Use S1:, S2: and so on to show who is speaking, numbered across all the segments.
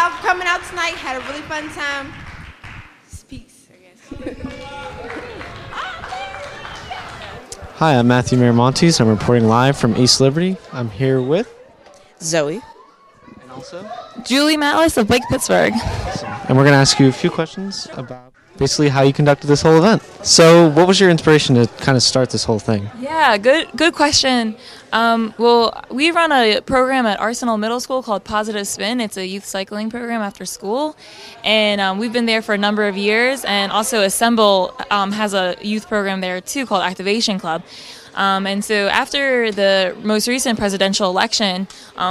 S1: y'all for coming out tonight. Had a really fun time. Speaks, I guess.
S2: Hi, I'm Matthew Miramontes. I'm reporting live from East Liberty. I'm here with
S3: Zoe.
S2: and also
S4: Julie Matlis of Blake Pittsburgh.
S2: and we're going to ask you a few questions about basically how you conducted this whole event. So what was your inspiration to kind of start this whole thing?
S4: Yeah, good question. Well, we run a program at Arsenal Middle School called Positive Spin. It's a youth cycling program after school, and we've been there for a number of years. And also Assemble has a youth program there too called Activation Club. And so after the most recent presidential election,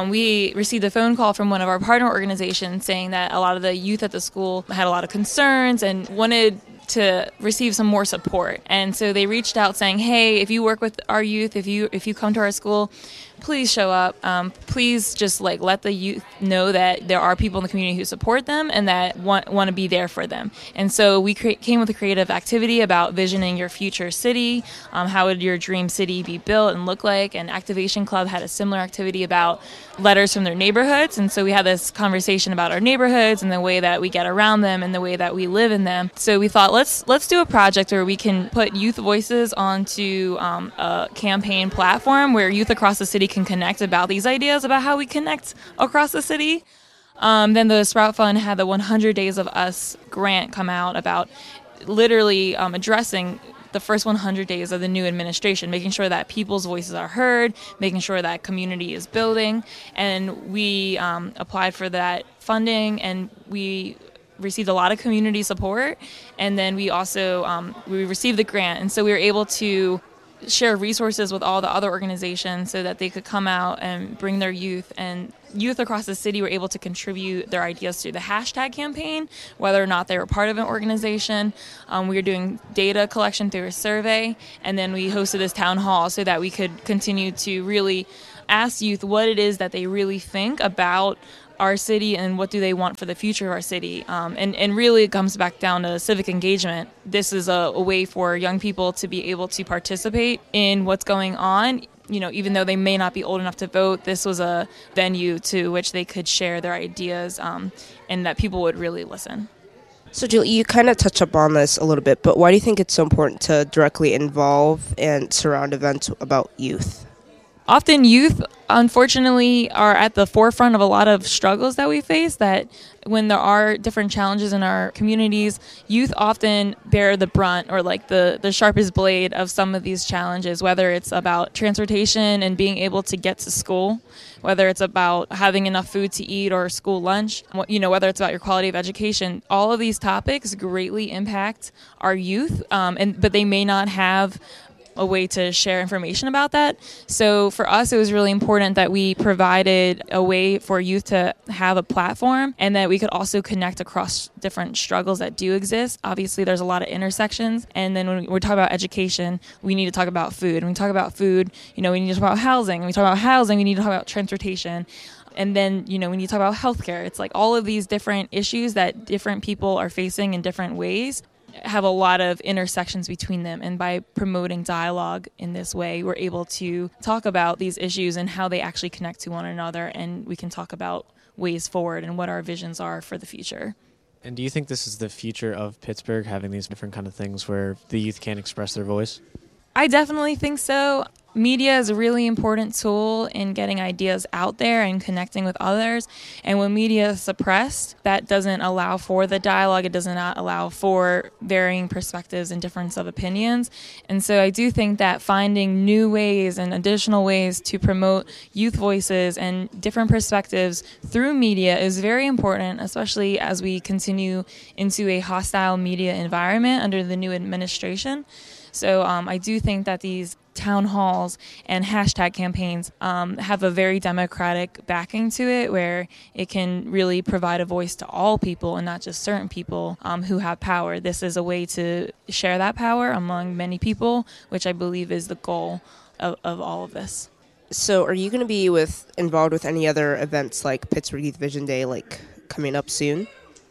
S4: we received a phone call from one of our partner organizations saying that a lot of the youth at the school had a lot of concerns and wanted to receive some more support. And so they reached out saying, hey, if you work with our youth, if you come to our school, please show up. Please just let the youth know that there are people in the community who support them and that want to be there for them. And so we came with a creative activity about visioning your future city. How would your dream city be built and look like? And Activation Club had a similar activity about letters from their neighborhoods. And so we had this conversation about our neighborhoods and the way that we get around them and the way that we live in them. So we thought, let's do a project where we can put youth voices onto a campaign platform where youth across the city can connect about these ideas about how we connect across the city. Then the Sprout Fund had the 100 Days of Us grant come out about literally addressing the first 100 days of the new administration, making sure that people's voices are heard, making sure that community is building. And we applied for that funding, and we received a lot of community support. And then we also we received the grant, and so we were able to share resources with all the other organizations so that they could come out and bring their youth, and youth across the city were able to contribute their ideas through the hashtag campaign, whether or not they were part of an organization. We were doing data collection through a survey, and then we hosted this town hall so that we could continue to really ask youth what it is that they really think about our city and what do they want for the future of our city. And really it comes back down to civic engagement. This is a way for young people to be able to participate in what's going on. Even though they may not be old enough to vote, this was a venue to which they could share their ideas and that people would really listen.
S3: So, Julie, you kind of touched up on this a little bit, but why do you think it's so important to directly involve and surround events about youth?
S4: Often youth, unfortunately, are at the forefront of a lot of struggles that we face, that when there are different challenges in our communities, youth often bear the brunt or the sharpest blade of some of these challenges, whether it's about transportation and being able to get to school, whether it's about having enough food to eat or school lunch, whether it's about your quality of education. All of these topics greatly impact our youth, but they may not have a way to share information about that. So for us, it was really important that we provided a way for youth to have a platform and that we could also connect across different struggles that do exist. Obviously, there's a lot of intersections. And then when we talk about education, we need to talk about food. When we talk about food, we need to talk about housing. When we talk about housing, we need to talk about transportation. And then, when you talk about healthcare, it's all of these different issues that different people are facing in different ways have a lot of intersections between them. And by promoting dialogue in this way, we're able to talk about these issues and how they actually connect to one another. And we can talk about ways forward and what our visions are for the future.
S2: And do you think this is the future of Pittsburgh, having these different kind of things where the youth can express their voice?
S4: I definitely think so. Media is a really important tool in getting ideas out there and connecting with others. And when media is suppressed, that doesn't allow for the dialogue. It does not allow for varying perspectives and difference of opinions. And so I do think that finding new ways and additional ways to promote youth voices and different perspectives through media is very important, especially as we continue into a hostile media environment under the new administration. So I do think that these town halls and hashtag campaigns have a very democratic backing to it, where it can really provide a voice to all people and not just certain people who have power. This is a way to share that power among many people, which I believe is the goal of all of this.
S3: So are you going to be involved with any other events like Pittsburgh Youth Vision Day coming up soon?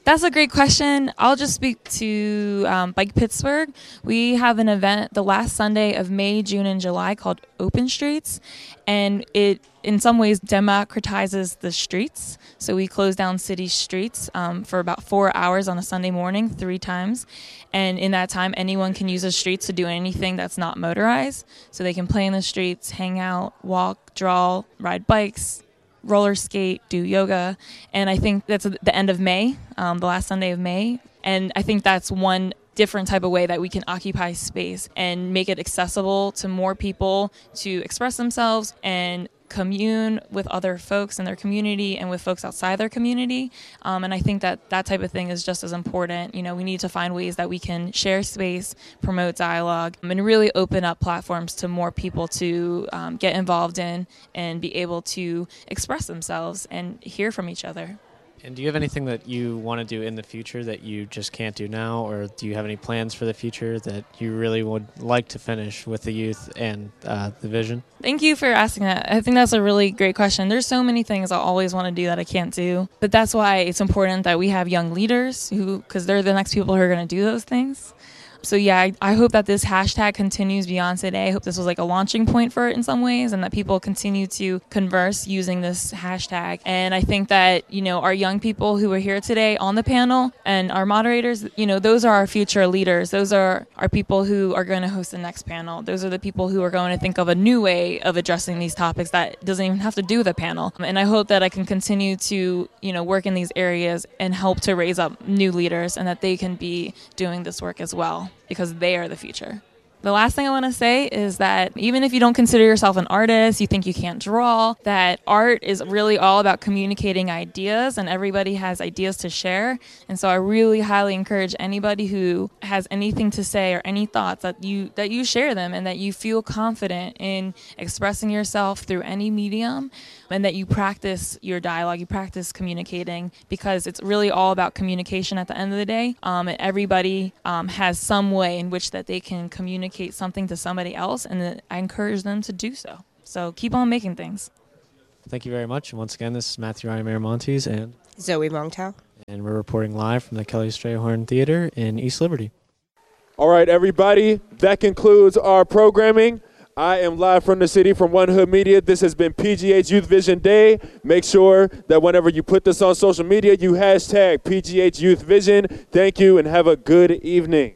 S4: That's a great question. I'll just speak to Bike Pittsburgh. We have an event the last Sunday of May, June, and July called Open Streets, and it in some ways democratizes the streets. So we close down city streets for about 4 hours on a Sunday morning, 3 times. And in that time, anyone can use the streets to do anything that's not motorized. So they can play in the streets, hang out, walk, draw, ride bikes, roller skate, do yoga. And I think that's the end of May, the last Sunday of May. And I think that's one different type of way that we can occupy space and make it accessible to more people to express themselves and commune with other folks in their community and with folks outside their community. And I think that type of thing is just as important. You know, we need to find ways that we can share space, promote dialogue, and really open up platforms to more people to get involved in and be able to express themselves and hear from each other.
S2: And do you have anything that you want to do in the future that you just can't do now, or do you have any plans for the future that you really would like to finish with the youth and the vision?
S4: Thank you for asking that. I think that's a really great question. There's so many things I always want to do that I can't do, but that's why it's important that we have young leaders because they're the next people who are going to do those things. So yeah, I hope that this hashtag continues beyond today. I hope this was like a launching point for it in some ways, and that people continue to converse using this hashtag. And I think that, you know, our young people who are here today on the panel and our moderators, you know, those are our future leaders. Those are our people who are going to host the next panel. Those are the people who are going to think of a new way of addressing these topics that doesn't even have to do with the panel. And I hope that I can continue to, you know, work in these areas and help to raise up new leaders, and that they can be doing this work as well, because they are the future. The last thing I want to say is that even if you don't consider yourself an artist, you think you can't draw, that art is really all about communicating ideas, and everybody has ideas to share. And so I really highly encourage anybody who has anything to say or any thoughts that you share them, and that you feel confident in expressing yourself through any medium, and that you practice your dialogue, you practice communicating, because it's really all about communication at the end of the day. And everybody has some way in which that they can communicate something to somebody else, and I encourage them to do so. So keep on making things.
S2: Thank you very much. And once again, this is Matthew Ryan Miramontes and
S3: Zoe Mongtao.
S2: And we're reporting live from the Kelly Strayhorn Theater in East Liberty.
S5: All right, everybody, that concludes our programming. I am live from the city from One Hood Media. This has been PGH Youth Vision Day. Make sure that whenever you put this on social media, you hashtag PGH Youth Vision. Thank you and have a good evening.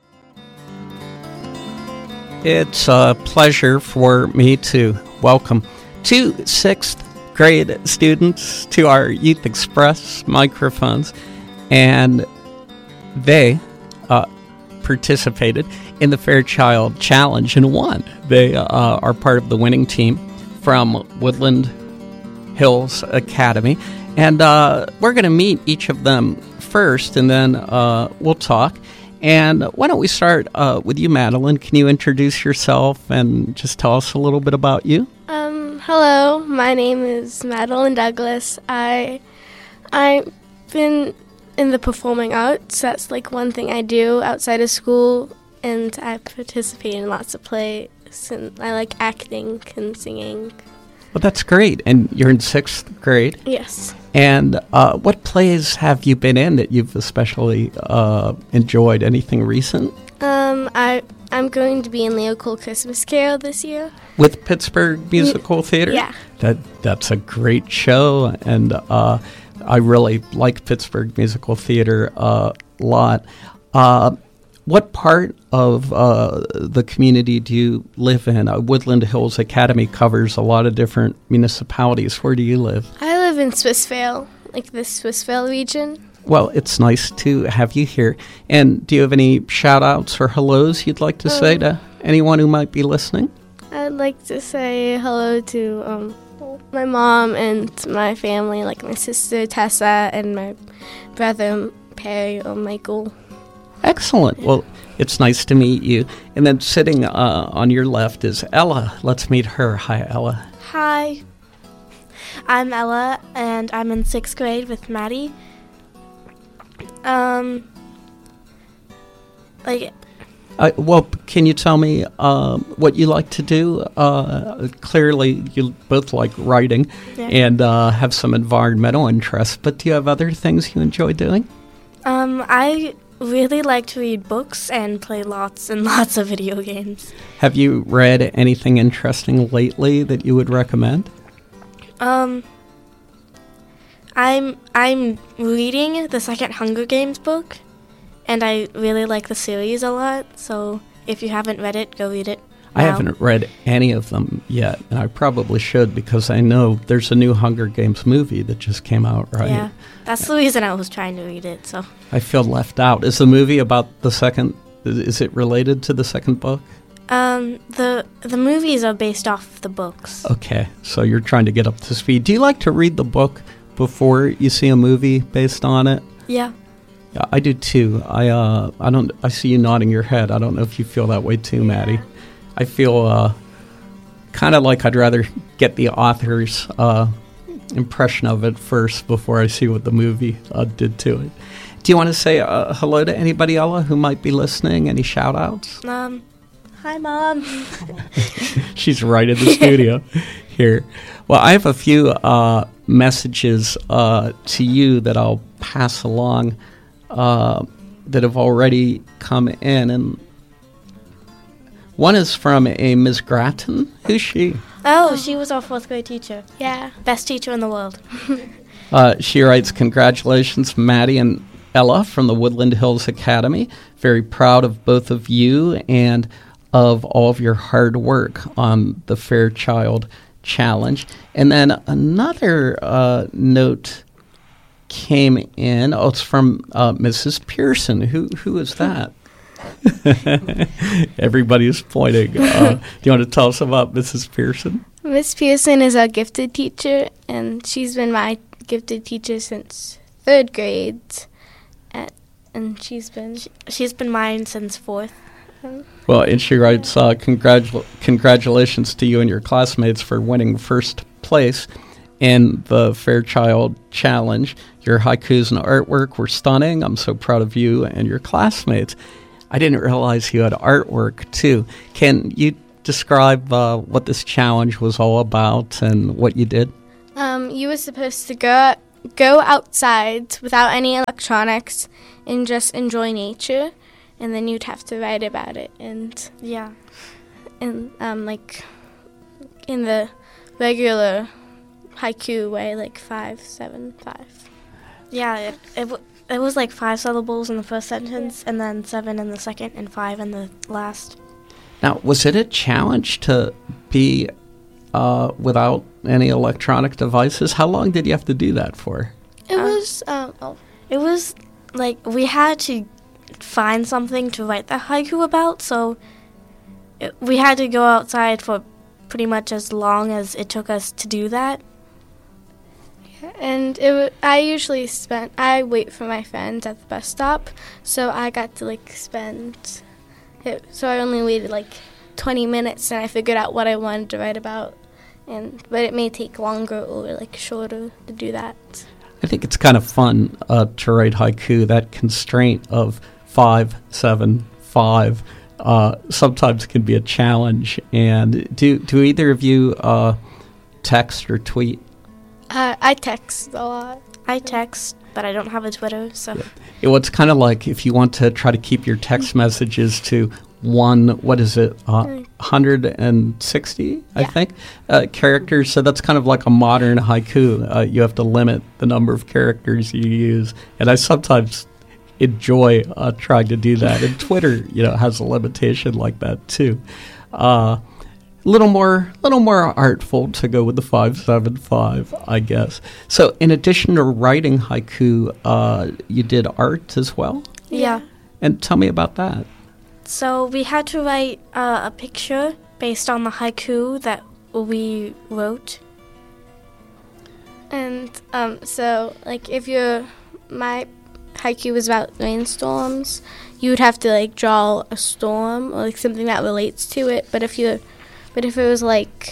S6: It's a pleasure for me to welcome 2 6th grade students to our Youth Express microphones, and they participated in the Fairchild Challenge and won. They are part of the winning team from Woodland Hills Academy, and we're going to meet each of them first, and then we'll talk. And why don't we start with you, Madeline? Can you introduce yourself and just tell us a little bit about you?
S7: Hello, my name is Madeline Douglas. I've been in the performing arts. That's like one thing I do outside of school, and I participate in lots of plays, and I like acting and singing.
S6: Well, that's great. And you're in 6th grade?
S7: Yes.
S6: And what plays have you been in that you've especially enjoyed? Anything recent?
S7: I'm going to be in Leo Cole Christmas Carol this year.
S6: With Pittsburgh Musical Theater?
S7: Yeah.
S6: That's a great show, and I really like Pittsburgh Musical Theater a lot. What part of the community do you live in? Woodland Hills Academy covers a lot of different municipalities. Where do you live?
S7: I live in Swissvale, like the Swissvale region.
S6: Well, it's nice to have you here. And do you have any shout-outs or hellos you'd like to say to anyone who might be listening?
S7: I'd like to say hello to my mom and my family, like my sister Tessa and my brother Perry or Michael.
S6: Excellent. Well, it's nice to meet you. And then sitting on your left is Ella. Let's meet her. Hi, Ella.
S8: Hi. I'm Ella, and I'm in 6th grade with Maddie.
S6: Well, can you tell me what you like to do? Clearly, you both like writing and have some environmental interests, but do you have other things you enjoy doing?
S8: I really like to read books and play lots and lots of video games.
S6: Have you read anything interesting lately that you would recommend?
S8: I'm reading the second Hunger Games book, and I really like the series a lot, so if you haven't read it, go read it now.
S6: I haven't read any of them yet, and I probably should because I know there's a new Hunger Games movie that just came out, right?
S8: Yeah, that's the reason I was trying to read it, so.
S6: I feel left out. Is the movie about the second, is it related to the second book?
S8: The movies are based off the books.
S6: Okay, so you're trying to get up to speed. Do you like to read the book before you see a movie based on it?
S8: Yeah.
S6: Yeah, I do too. I see you nodding your head. I don't know if you feel that way too, Maddie. I feel kind of like I'd rather get the author's impression of it first before I see what the movie did to it. Do you want to say hello to anybody, Ella, who might be listening? Any shout-outs?
S8: Hi, Mom.
S6: She's right in the studio here. Well, I have a few messages to you that I'll pass along that have already come in. And one is from a Ms. Grattan. Who's she?
S8: Oh, she was our 4th grade teacher.
S7: Yeah.
S8: Best teacher in the world.
S6: She writes, congratulations, Maddie and Ella from the Woodland Hills Academy. Very proud of both of you and of all of your hard work on the Fairchild Challenge. And then another note came in. Oh, it's from Mrs. Pearson. Who is that? Everybody's pointing. Do you want to tell us about Mrs. Pearson?
S7: Miss Pearson is our gifted teacher, and she's been my gifted teacher since 3rd grade. And she's been mine since 4th.
S6: Well, and she writes, congratulations to you and your classmates for winning first place in the Fairchild Challenge. Your haikus and artwork were stunning. I'm so proud of you and your classmates. I didn't realize you had artwork, too. Can you describe what this challenge was all about and what you did?
S7: You were supposed to go outside without any electronics and just enjoy nature. And then you'd have to write about it, and like in the regular haiku way, like 5, 7, 5.
S8: Yeah, it was like 5 syllables in the first sentence, and then 7 in the second, and 5 in the last.
S6: Now, was it a challenge to be without any electronic devices? How long did you have to do that for?
S7: It
S8: was like we had to find something to write the haiku about, so we had to go outside for pretty much as long as it took us to do that.
S7: And I wait for my friends at the bus stop, so I got to spend it. So I only waited 20 minutes, and I figured out what I wanted to write about. But it may take longer or shorter to do that.
S6: I think it's kind of fun to write haiku. That constraint of 5, 7, 5 sometimes can be a challenge. And do either of you text or tweet?
S7: I text a lot.
S8: I text, but I don't have a Twitter, so.
S6: Yeah, well, it's kind of like if you want to try to keep your text messages to 160, I think, characters. So that's kind of like a modern haiku. You have to limit the number of characters you use. And I sometimes enjoy trying to do that. And Twitter, has a limitation like that too. A little more artful to go with the 575, I guess. So in addition to writing haiku, you did art as well?
S8: Yeah.
S6: And tell me about that.
S8: So we had to write a picture based on the haiku that we wrote.
S7: And if my haiku was about rainstorms, you would have to draw a storm or something that relates to it. But if it was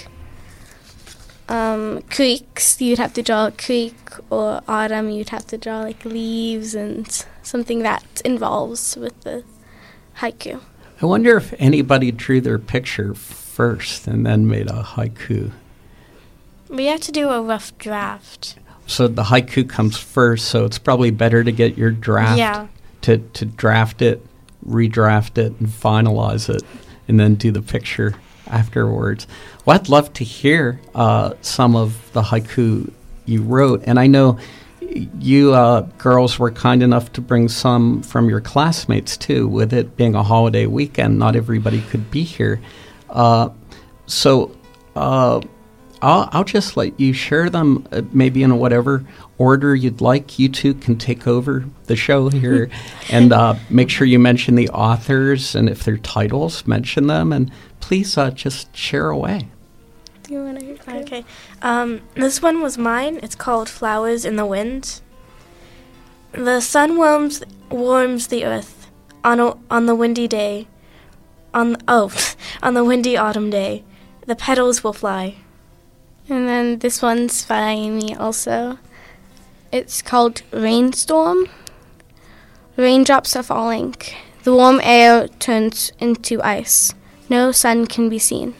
S7: creeks, you'd have to draw a creek, or autumn, you'd have to draw leaves and something that involves with the haiku.
S6: I wonder if anybody drew their picture first and then made a haiku.
S8: We had to do a rough draft.
S6: So the haiku comes first, so it's probably better to get your draft,
S8: Yeah.
S6: to draft it, redraft it, and finalize it, and then do the picture afterwards. Well, I'd love to hear some of the haiku you wrote, and I know you girls were kind enough to bring some from your classmates too. With it being a holiday weekend, not everybody could be here, so I'll just let you share them, maybe in whatever order you'd like. You two can take over the show here, and make sure you mention the authors, and if they're titles, mention them, and please just share away.
S7: Do you want to hear?
S8: Okay. This one was mine. It's called Flowers in the Wind. The sun warms the earth on the windy day. On the windy autumn day, the petals will fly.
S7: And then this one's by me also. It's called Rainstorm. Raindrops are falling. The warm air turns into ice. No sun can be seen.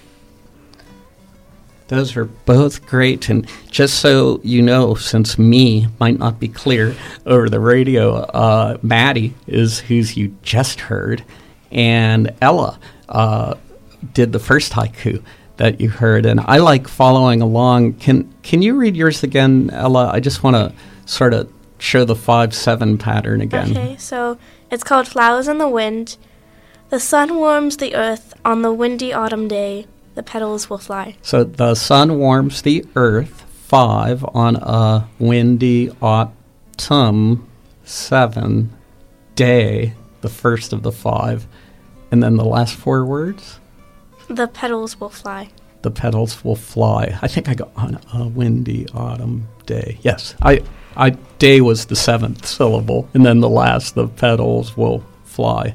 S6: Those are both great, and just so you know, since me might not be clear over the radio, Maddie is who's you just heard, and Ella did the first haiku that you heard, and I like following along. Can you read yours again, Ella? I just want to sort of show the 5/7 pattern again.
S8: Okay, so it's called Flowers in the Wind. The sun warms the earth on the windy autumn day. The petals will fly.
S6: So the sun warms the earth, 5, on a windy autumn 7 day, the first of the 5. And then the last 4 words?
S8: The petals will fly.
S6: The petals will fly. I think I got on a windy autumn day. Yes, I day was the 7th syllable, and then the last, the petals will fly.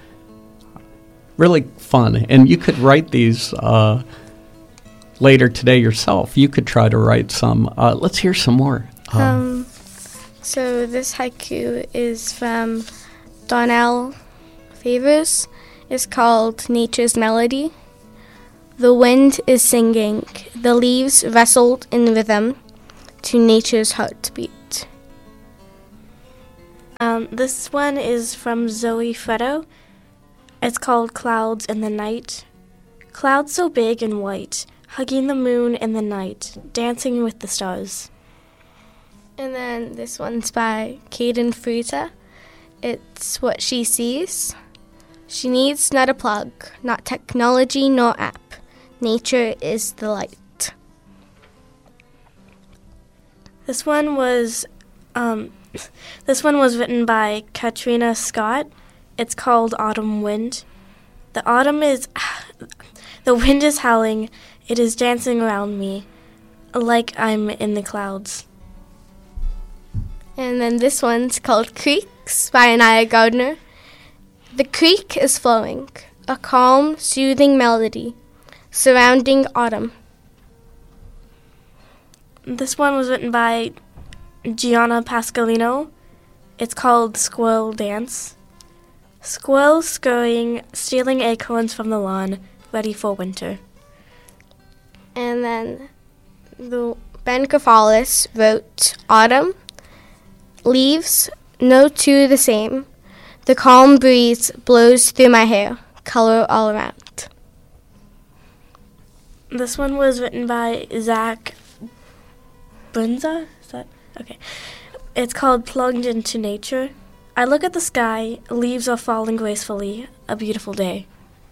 S6: Really fun, and you could write these later today yourself. You could try to write some. Let's hear some more.
S7: So this haiku is from Donnell Favors. It's called Nature's Melody. The wind is singing. The leaves wrestled in rhythm to nature's heartbeat.
S8: This one is from Zoe Fretto. It's called Clouds in the Night. Clouds so big and white, hugging the moon in the night, dancing with the stars.
S7: And then this one's by Caden Fruita. It's What She Sees. She needs not a plug, not technology nor app. Nature is the light.
S8: This one was written by Katrina Scott. It's called Autumn Wind. The wind is howling. It is dancing around me, like I'm in the clouds.
S7: And then this one's called Creeks by Anaya Gardner. The creek is flowing, a calm, soothing melody, surrounding autumn.
S8: This one was written by Gianna Pascalino. It's called Squirrel Dance. Squirrels scurrying, stealing acorns from the lawn, ready for winter.
S7: And then Ben Kafalis wrote Autumn. Leaves, no two the same. The calm breeze blows through my hair, color all around.
S8: This one was written by Zach Brunza. Is that okay? It's called Plugged into Nature. I look at the sky, leaves are falling gracefully, a beautiful day.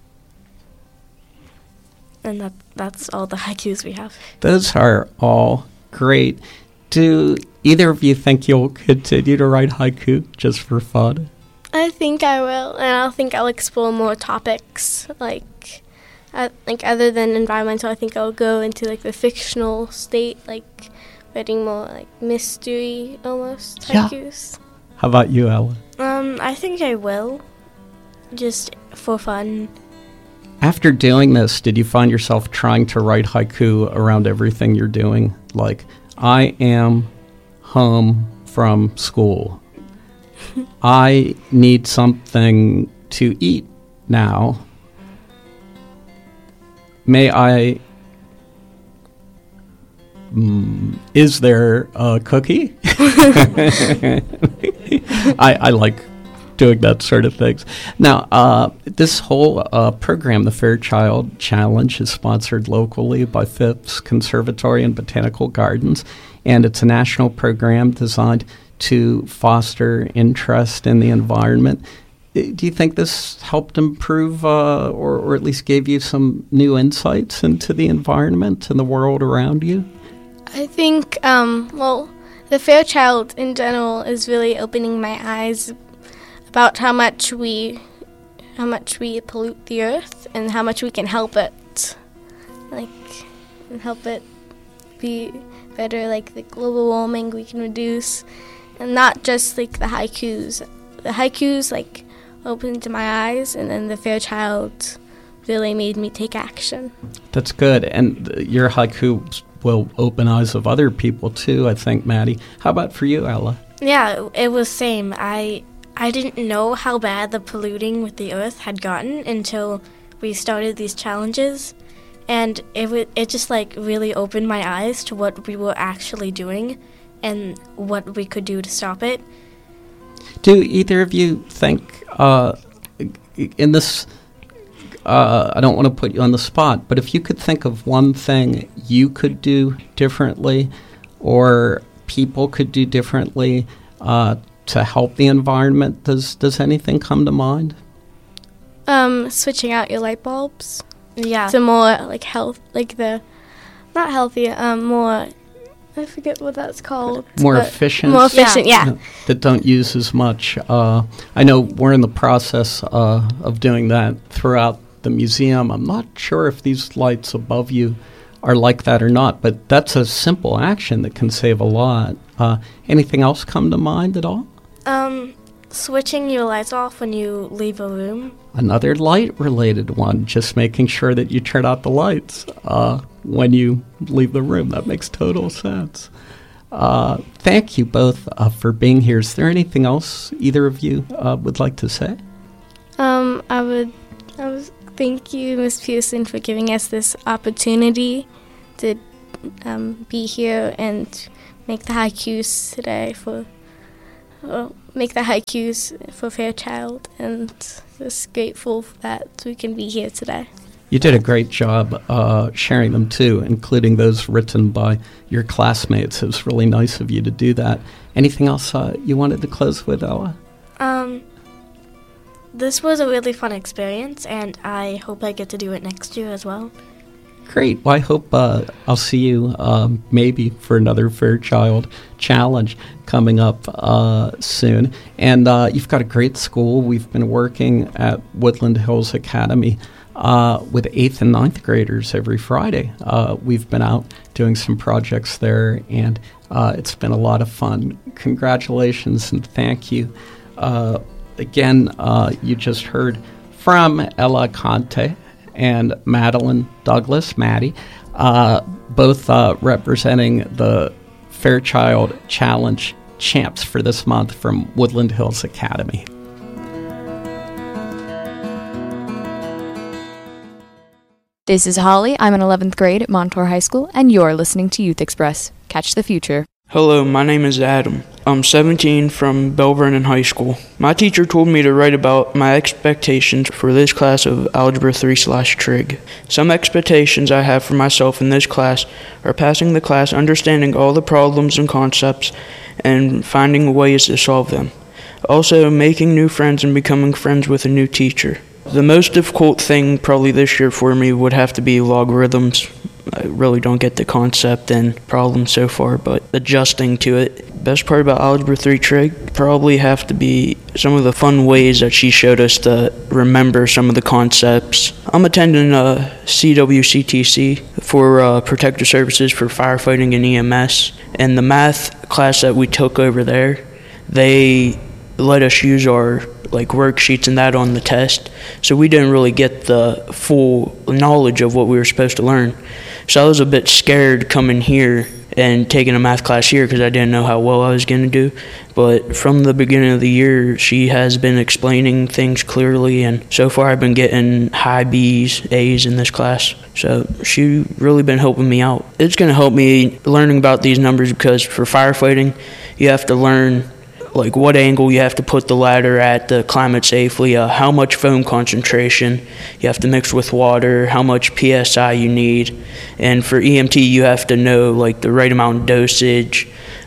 S8: And that's all the haikus we have.
S6: Those are all great. Do either of you think you'll continue to write haiku just for fun?
S7: I think I will, and I think I'll explore more topics, like other than environmental. I think I'll go into like the fictional state, like writing more like mystery almost haikus.
S6: Yeah. How about you, Ella?
S8: I think I will, just for fun.
S6: After doing this, did you find yourself trying to write haiku around everything you're doing? Like, I am home from school. I need something to eat now. is there a cookie? I like doing that sort of things. Now, this whole program, the Fairchild Challenge, is sponsored locally by Phipps Conservatory and Botanical Gardens, and it's a national program designed to foster interest in the environment. Do you think this helped improve or at least gave you some new insights into the environment and the world around you?
S7: I think, the Fairchild in general is really opening my eyes about how much we pollute the earth and how much we can help it, and help it be better, like the global warming we can reduce, and not just like the haikus. The haikus opened my eyes, and then the Fairchild really made me take action.
S6: That's good, and your haiku will open eyes of other people too, I think, Maddie. How about for you, Ella?
S8: Yeah, it was same. I didn't know how bad the polluting with the earth had gotten until we started these challenges, and it just really opened my eyes to what we were actually doing and what we could do to stop it.
S6: Do either of you think in this, I don't want to put you on the spot, but if you could think of one thing you could do differently or people could do differently to help the environment, does anything come to mind?
S7: Switching out your light bulbs.
S8: Yeah.
S7: To more not healthy, more, I forget what that's called.
S6: More efficient?
S7: More efficient, yeah.
S6: That don't use as much. I know we're in the process of doing that throughout the museum. I'm not sure if these lights above you are like that or not, but that's a simple action that can save a lot. Anything else come to mind at all?
S8: Switching your lights off when you leave a room.
S6: Another light-related one, just making sure that you turn out the lights when you leave the room. That makes total sense. Thank you both for being here. Is there anything else either of you would like to say?
S7: Thank you, Ms. Pearson, for giving us this opportunity to be here and make the haikus today for Fairchild, and just grateful that we can be here today.
S6: You did a great job sharing them too, including those written by your classmates. It was really nice of you to do that. Anything else you wanted to close with, Ella?
S8: This was a really fun experience, and I hope I get to do it next year as well.
S6: Great. Well, I hope I'll see you maybe for another Fairchild Challenge coming up soon. And you've got a great school. We've been working at Woodland Hills Academy with 8th and 9th graders every Friday. We've been out doing some projects there, and it's been a lot of fun. Congratulations and thank you. Again, you just heard from Ella Conte and Madeline Douglas, Maddie, both representing the Fairchild Challenge champs for this month from Woodland Hills Academy.
S9: This is Holly. I'm in 11th grade at Montour High School, and you're listening to Youth Express. Catch the future.
S10: Hello, my name is Adam. I'm 17 from Bell Vernon High School. My teacher told me to write about my expectations for this class of Algebra 3/Trig. Some expectations I have for myself in this class are passing the class, understanding all the problems and concepts, and finding ways to solve them. Also, making new friends and becoming friends with a new teacher. The most difficult thing probably this year for me would have to be logarithms. I really don't get the concept and problem so far, but adjusting to it. Best part about Algebra 3/Trig probably have to be some of the fun ways that she showed us to remember some of the concepts. I'm attending CWCTC for Protective Services for Firefighting and EMS, and the math class that we took over there, they let us use our worksheets and that on the test, so we didn't really get the full knowledge of what we were supposed to learn. So I was a bit scared coming here and taking a math class here because I didn't know how well I was going to do. But from the beginning of the year, she has been explaining things clearly, and so far I've been getting high B's, A's in this class. So she's really been helping me out. It's going to help me learning about these numbers because for firefighting, you have to learn like what angle you have to put the ladder at to climb it safely, how much foam concentration you have to mix with water, how much PSI you need. And for EMT, you have to know like the right amount of dosage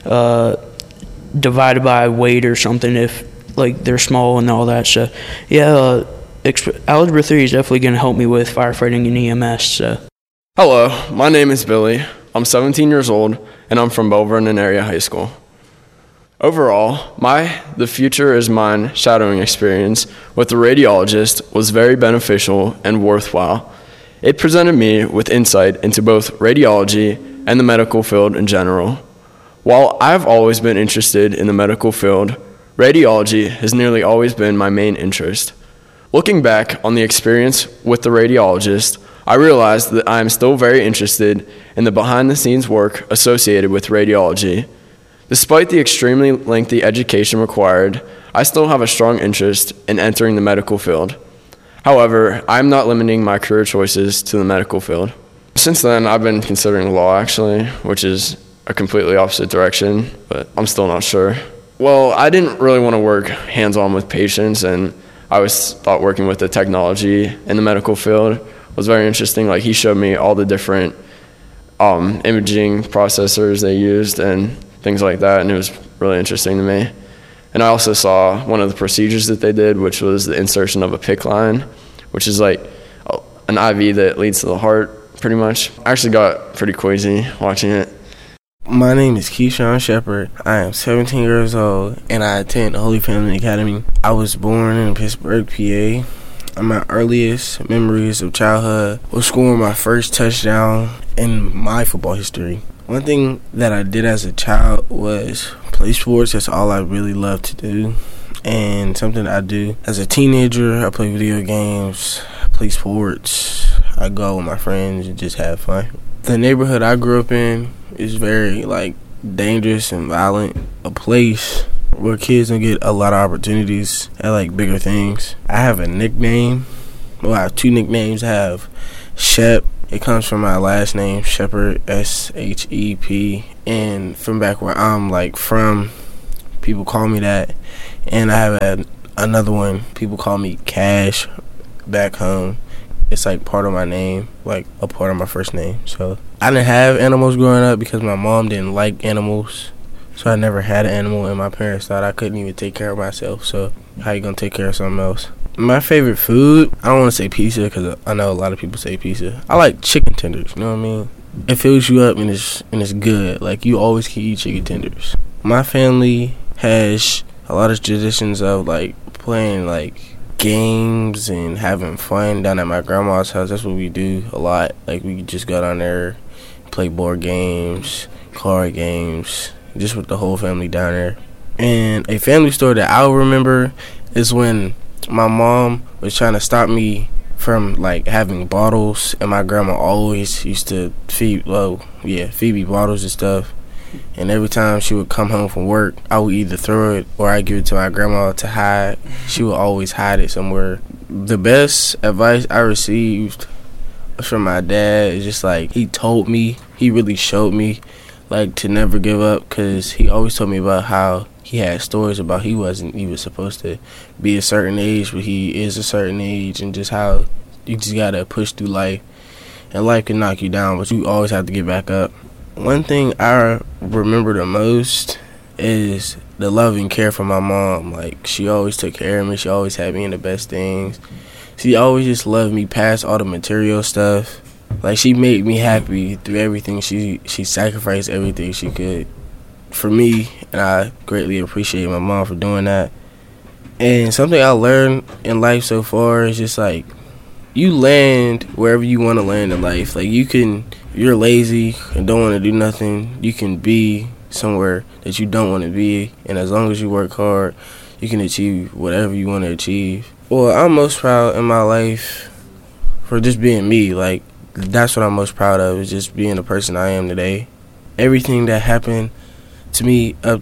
S10: divided by weight or something if like they're small and all that. So yeah, Algebra 3 is definitely going to help me with firefighting and EMS. So.
S11: Hello, my name is Billy. I'm 17 years old and I'm from Belle Vernon Area High School. Overall, the Future Is Mine shadowing experience with the radiologist was very beneficial and worthwhile. It presented me with insight into both radiology and the medical field in general. While I've always been interested in the medical field, radiology has nearly always been my main interest. Looking back on the experience with the radiologist, I realized that I am still very interested in the behind-the-scenes work associated with radiology. Despite the extremely lengthy education required, I still have a strong interest in entering the medical field. However, I am not limiting my career choices to the medical field. Since then, I've been considering law, actually, which is a completely opposite direction, but I'm still not sure. Well, I didn't really want to work hands-on with patients, and I always thought working with the technology in the medical field was very interesting. Like, he showed me all the different imaging processors they used and things like that, and it was really interesting to me. And I also saw one of the procedures that they did, which was the insertion of a PICC line, which is like an IV that leads to the heart, pretty much. I actually got pretty queasy watching it.
S12: My name is Keyshawn Shepard. I am 17 years old, and I attend Holy Family Academy. I was born in Pittsburgh, PA. My earliest memories of childhood was scoring my first touchdown in my football history. One thing that I did as a child was play sports. That's all I really loved to do. And something I do as a teenager, I play video games, I play sports, I go out with my friends and just have fun. The neighborhood I grew up in is very dangerous and violent. A place where kids don't get a lot of opportunities at bigger things. I have a nickname. Well, I have two nicknames. I have Shep. It comes from my last name, Shepard, S-H-E-P. And from back where I'm from, people call me that. And I have another one, people call me Cash back home. It's part of my name, a part of my first name. So I didn't have animals growing up because my mom didn't like animals. So I never had an animal, and my parents thought I couldn't even take care of myself. So how you gonna take care of something else? My favorite food, I don't want to say pizza because I know a lot of people say pizza. I like chicken tenders, you know what I mean? It fills you up and it's good. You always can eat chicken tenders. My family has a lot of traditions of playing games and having fun down at my grandma's house. That's what we do a lot. We just go down there, play board games, card games, just with the whole family down there. And a family story that I'll remember is when my mom was trying to stop me from having bottles, and my grandma always used to feed me bottles and stuff. And every time she would come home from work, I would either throw it or I'd give it to my grandma to hide. She would always hide it somewhere. The best advice I received from my dad is just he told me, he really showed me to never give up, because he always told me about how he had stories about he wasn't even supposed to be a certain age, but he is a certain age, and just how you just gotta push through life, and life can knock you down, but you always have to get back up. One thing I remember the most is the love and care from my mom. She always took care of me. She always had me in the best things. She always just loved me past all the material stuff. She made me happy through everything. She sacrificed everything she could for me, and I greatly appreciate my mom for doing that. And something I learned in life so far is just you land wherever you want to land in life. You're lazy and don't want to do nothing, you can be somewhere that you don't want to be, and as long as you work hard, you can achieve whatever you want to achieve. Well, I'm most proud in my life for just being me. That's what I'm most proud of, is just being the person I am today. everything that happened to me up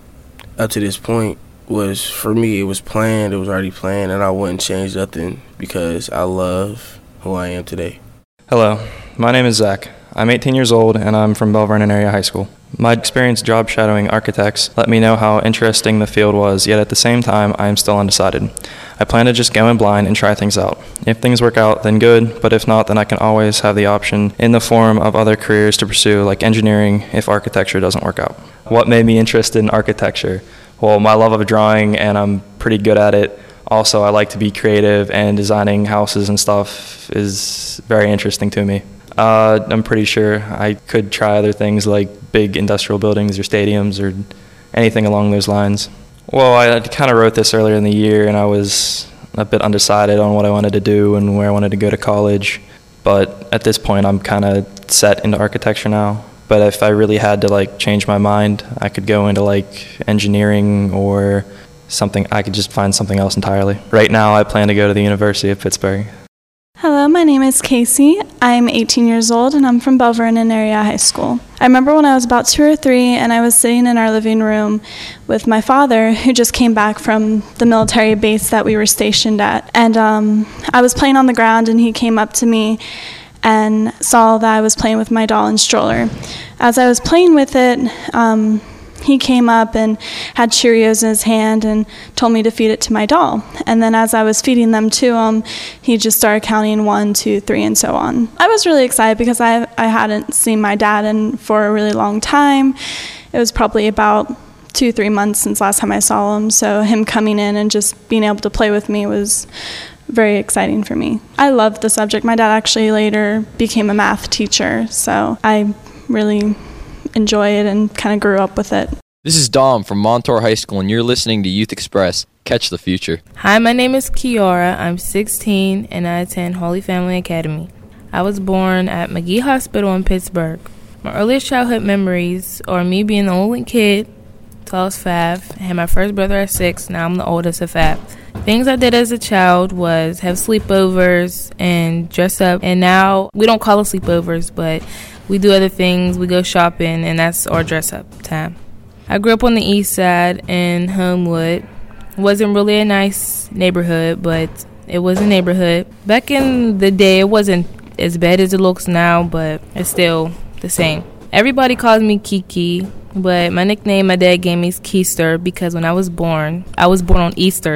S12: to this point was, for me, it was planned. It was already planned, and I wouldn't change nothing because I love who I am today.
S13: Hello, my name is Zach. I'm 18 years old, and I'm from Belle Vernon Area High School. My experience job shadowing architects let me know how interesting the field was, yet at the same time, I am still undecided. I plan to just go in blind and try things out. If things work out, then good, but if not, then I can always have the option in the form of other careers to pursue, like engineering, if architecture doesn't work out. What made me interested in architecture? Well, my love of drawing, and I'm pretty good at it. Also, I like to be creative, and designing houses and stuff is very interesting to me. I'm pretty sure I could try other things like big industrial buildings or stadiums or anything along those lines. Well, I kind of wrote this earlier in the year, and I was a bit undecided on what I wanted to do and where I wanted to go to college. But at this point, I'm kind of set into architecture now. But if I really had to like change my mind, I could go into like engineering or something. I could just find something else entirely. Right now, I plan to go to the University of Pittsburgh.
S14: Hello, my name is Casey. I'm 18 years old, and I'm from Belle Vernon Area High School. I remember when I was about 2 or 3, and I was sitting in our living room with my father, who just came back from the military base that we were stationed at. And I was playing on the ground, and he came up to me and saw that I was playing with my doll and stroller. As I was playing with it, he came up and had Cheerios in his hand and told me to feed it to my doll. And then as I was feeding them to him, he just started counting 1, 2, 3, and so on. I was really excited because I hadn't seen my dad for a really long time. It was probably about 2-3 months since last time I saw him. So him coming in and just being able to play with me was very exciting for me. I loved the subject. My dad actually later became a math teacher, so I really enjoy it and kind of grew up with it.
S15: This is Dom from Montour High School, and you're listening to Youth Express. Catch the future.
S16: Hi, my name is Kiara. I'm 16, and I attend Holy Family Academy. I was born at McGee Hospital in Pittsburgh. My earliest childhood memories are me being the only kid, tallest 5. I had my first brother at 6. Now I'm the oldest of 5. Things I did as a child was have sleepovers and dress up. And now we don't call it sleepovers, but we do other things. We go shopping, and that's our dress up time. I grew up on the east side in Homewood. It wasn't really a nice neighborhood, but it was a neighborhood. Back in the day, it wasn't as bad as it looks now, but it's still the same. Everybody calls me Kiki, but my nickname my dad gave me is Keister because when I was born on Easter.